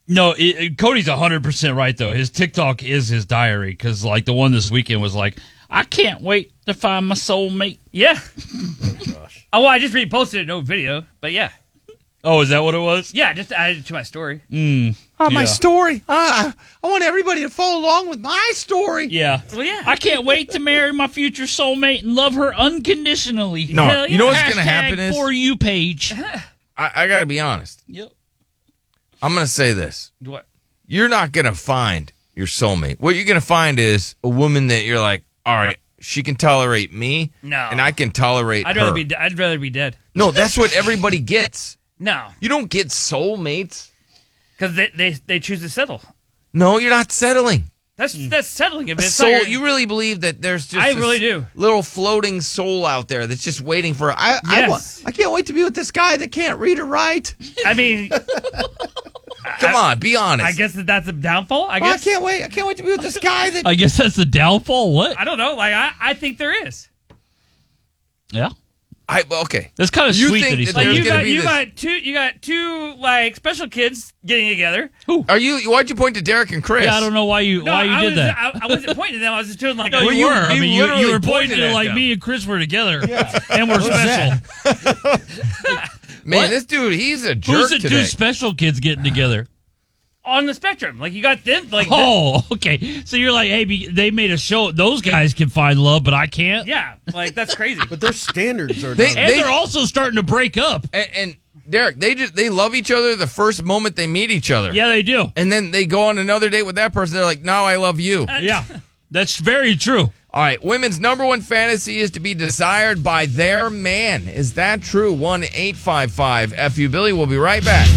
No, Cody's 100% right, though. His TikTok is his diary, because, like, the one this weekend was like, I can't wait to find my soulmate. Yeah. Oh, gosh. Oh, well, I just reposted it, no video, but yeah. Oh, is that what it was? Yeah, just added it to my story. My story. I want everybody to follow along with my story. Yeah. Well, yeah. I can't wait to marry my future soulmate and love her unconditionally. No, Hell yeah. you know what's going to happen is... For you page. I got to be honest. Yep. I'm going to say this. What? You're not going to find your soulmate. What you're going to find is a woman that you're like, all right, she can tolerate me, No. and I can tolerate I'd her. rather be dead. No, that's what everybody gets. No, You don't get soulmates. because they choose to settle. No, you're not settling. That's settling. If A it's soul. not your- You really believe that there's just I this really do. little floating soul out there that's just waiting for. I can't wait to be with this guy that can't read or write. I mean, Come on, be honest. I guess that's a downfall. I I guess. can't wait. I can't wait to be with this guy that. I guess that's the downfall. What? I don't know. Like I think there is. Yeah. Okay. That's kind of You sweet think that he that said there's You gonna got be you this- got two like special kids getting together. Are you? Why'd you point to Derek and Chris? Yeah, I don't know why you did that. I wasn't pointing to them. I was just doing like. No, Well, you you- were. I you mean, literally you were pointed pointing at like them. me and Chris were together, and we're special. Man, What? this dude, he's a jerk Who's the today. two special kids getting together? on the spectrum. Like you got them. Like Oh, okay. So you're like, hey, they made a show. Those guys can find love, but I can't. yeah, like that's crazy. But their standards are They- not. And they're also starting to break up. And Derek, they love each other the first moment they meet each other. Yeah, they do. And then they go on another date with that person. They're like, now I love you. Yeah, that's very true. All right, women's number one fantasy is to be desired by their man. Is that true? 1-855-FU Billy. We'll be right back.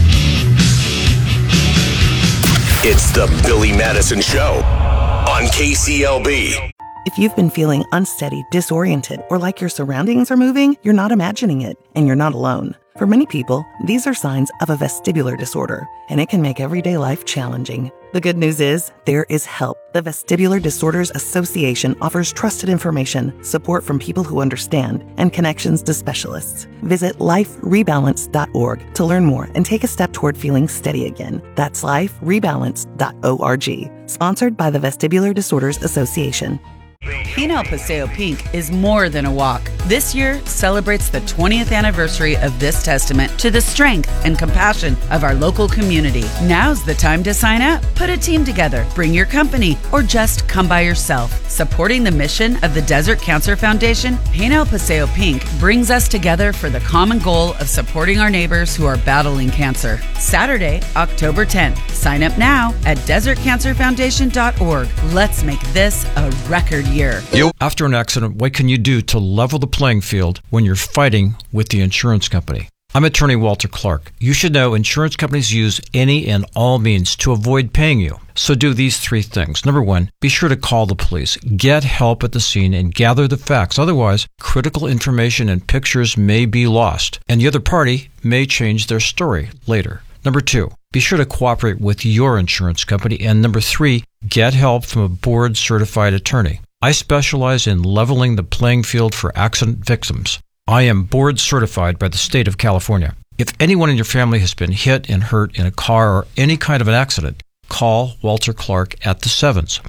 It's the Billy Madison Show on KCLB. If you've been feeling unsteady, disoriented, or like your surroundings are moving, you're not imagining it, and you're not alone. For many people, these are signs of a vestibular disorder, and it can make everyday life challenging. The good news is, there is help. The Vestibular Disorders Association offers trusted information, support from people who understand, and connections to specialists. Visit liferebalance.org to learn more and take a step toward feeling steady again. That's liferebalance.org. Sponsored by the Vestibular Disorders Association. Pinal Paseo Pink is more than a walk. This year celebrates the 20th anniversary of this testament to the strength and compassion of our local community. Now's the time to sign up. Put a team together, bring your company, or just come by yourself. Supporting the mission of the Desert Cancer Foundation, Pinal Paseo Pink brings us together for the common goal of supporting our neighbors who are battling cancer. Saturday, October 10th. Sign up now at desertcancerfoundation.org. Let's make this a record year. After an accident, what can you do to level the playing field when you're fighting with the insurance company? I'm attorney Walter Clark. You should know insurance companies use any and all means to avoid paying you. So do these three things. Number one, be sure to call the police, get help at the scene, and gather the facts. Otherwise, critical information and pictures may be lost, and the other party may change their story later. Number two, be sure to cooperate with your insurance company. And number three, get help from a board-certified attorney. I specialize in leveling the playing field for accident victims. I am board certified by the state of California. If anyone in your family has been hit and hurt in a car or any kind of an accident, call Walter Clark at the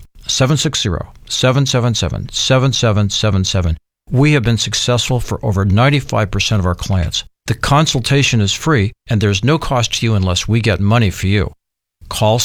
760-777-7777. We have been successful for over 95% of our clients. The consultation is free, and there's no cost to you unless we get money for you. Call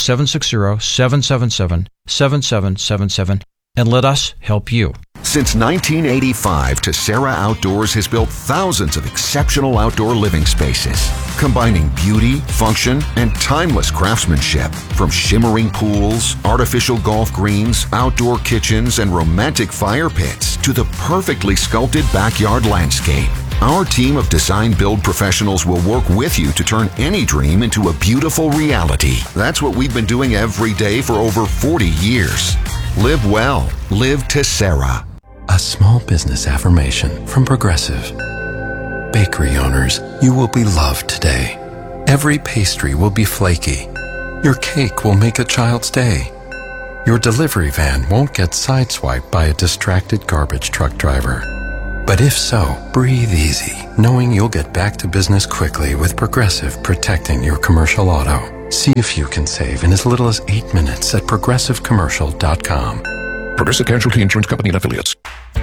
760-777-7777 and let us help you. Since 1985, Tessera Outdoors has built thousands of exceptional outdoor living spaces, combining beauty, function, and timeless craftsmanship. From shimmering pools, artificial golf greens, outdoor kitchens, and romantic fire pits to the perfectly sculpted backyard landscape. Our team of design-build professionals will work with you to turn any dream into a beautiful reality. That's what we've been doing every day for over 40 years. Live well. Live Tessera. A small business affirmation from Progressive. Bakery owners, you will be loved today. Every pastry will be flaky. Your cake will make a child's day. Your delivery van won't get sideswiped by a distracted garbage truck driver. But if so, breathe easy, knowing you'll get back to business quickly with Progressive protecting your commercial auto. See if you can save in as little as 8 minutes at progressivecommercial.com. Progressive Casualty Insurance Company and Affiliates.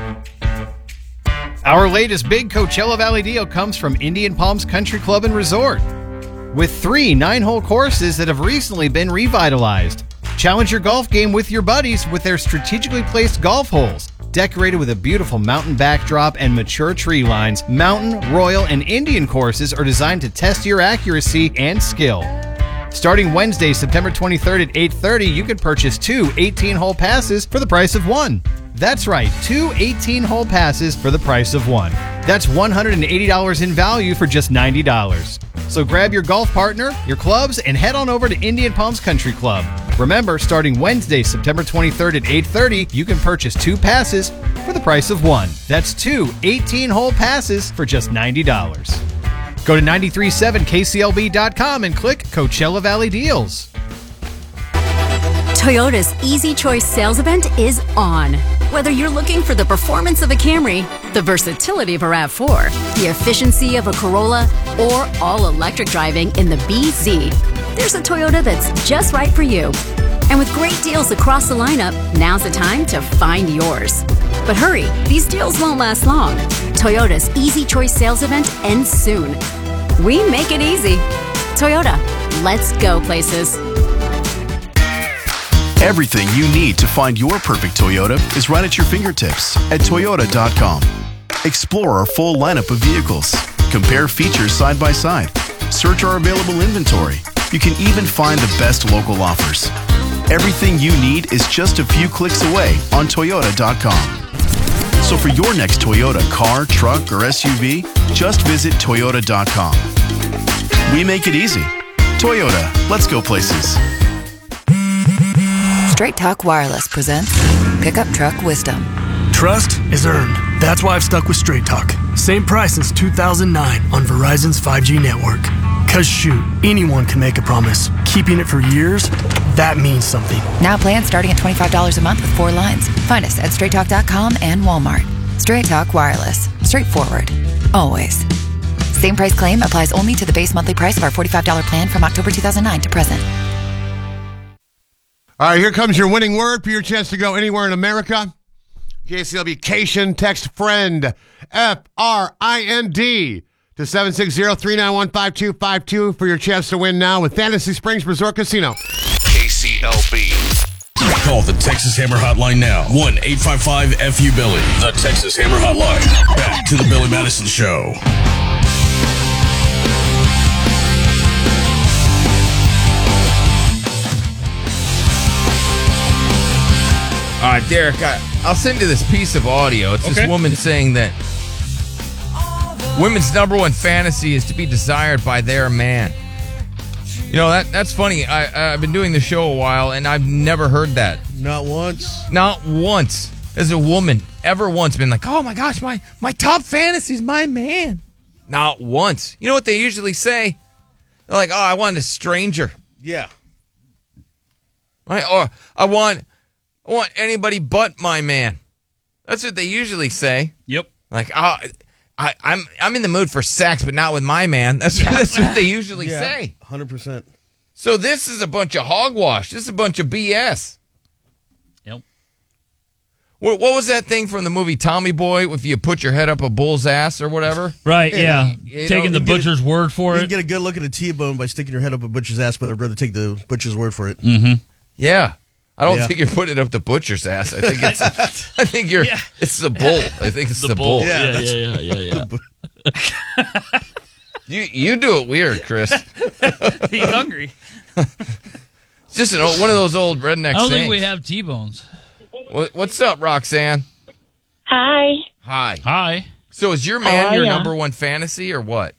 Our latest big Coachella Valley deal comes from Indian Palms Country Club and Resort. With 3 9-hole courses that have recently been revitalized. Challenge your golf game with your buddies with their strategically placed golf holes. Decorated with a beautiful mountain backdrop and mature tree lines, mountain, royal, and Indian courses are designed to test your accuracy and skill. Starting Wednesday, September 23rd at 8:30, you can purchase 2 18-hole passes for the price of 1. That's right, 2 18-hole passes for the price of 1. That's $180 in value for just $90. So grab your golf partner, your clubs, and head on over to Indian Palms Country Club. Remember, starting Wednesday, September 23rd at 8:30, you can purchase 2 passes for the price of 1. That's 2 18-hole passes for just $90. Go to 937kclb.com and click Coachella Valley Deals. Toyota's Easy Choice sales event is on. Whether you're looking for the performance of a Camry, the versatility of a RAV4, the efficiency of a Corolla, or all-electric driving in the BZ, there's a Toyota that's just right for you. And with great deals across the lineup, now's the time to find yours. But hurry, these deals won't last long. Toyota's Easy Choice sales event ends soon. We make it easy. Toyota, let's go places. Everything you need to find your perfect Toyota is right at your fingertips at Toyota.com. Explore our full lineup of vehicles. Compare features side by side. Search our available inventory. You can even find the best local offers. Everything you need is just a few clicks away on Toyota.com. So for your next Toyota car, truck, or SUV, just visit Toyota.com. We make it easy. Toyota, let's go places. Straight Talk Wireless presents Pickup Truck Wisdom. Trust is earned. That's why I've stuck with Straight Talk. Same price since 2009 on Verizon's 5G network. Cause shoot, anyone can make a promise. Keeping it for years, that means something. Now plans starting at $25 a month with 4 lines. Find us at straighttalk.com and Walmart. Straight Talk Wireless. Straightforward. Always. Same price claim applies only to the base monthly price of our $45 plan from October 2009 to present. All right, here comes your winning word for your chance to go anywhere in America. KCLB-cation, text FRIEND, FRIND, to 760-391-5252 for your chance to win now with Fantasy Springs Resort Casino. KCLB. Call the Texas Hammer Hotline now. 1-855-FU-BILLY. The Texas Hammer Hotline. Back to the Billy Madison Show. All right, Derek, I'll send you this piece of audio. It's this woman saying that women's number one fantasy is to be desired by their man. You know, that's funny. I've been doing the show a while, and I've never heard that. Not once? Not once has a woman ever once been like, oh, my gosh, my top fantasy is my man. Not once. You know what they usually say? They're like, oh, I want a stranger. Yeah. Right? Or I want anybody but my man. That's what they usually say. Yep. Like, oh, I'm in the mood for sex, but not with my man. That's what they usually say. 100%. So this is a bunch of hogwash. This is a bunch of BS. Yep. What was that thing from the movie Tommy Boy? If you put your head up a bull's ass or whatever? Right, yeah. Taking the butcher's word for it. You can get a good look at a T-bone by sticking your head up a butcher's ass, but I'd rather take the butcher's word for it. Mm-hmm. Yeah. I don't think you're putting it up the butcher's ass. I think it's. I think you're. It's the bull. I think it's the bull. Yeah. You do it weird, Chris. He's hungry. It's just one of those old redneck. I don't sayings. think we have T-bones. What's up, Roxanne? Hi. Hi. So is your man your number one fantasy or what?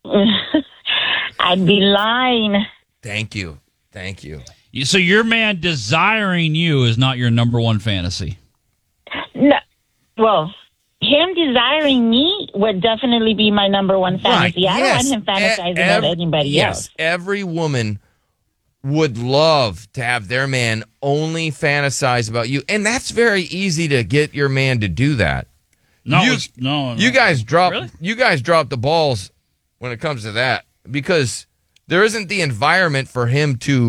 I'd be lying. Thank you. So your man desiring you is not your number one fantasy? No. Well, him desiring me would definitely be my number one fantasy. Right. I don't want him fantasizing about anybody else. Every woman would love to have their man only fantasize about you. And that's very easy to get your man to do that. No. You guys drop the balls when it comes to that because there isn't the environment for him to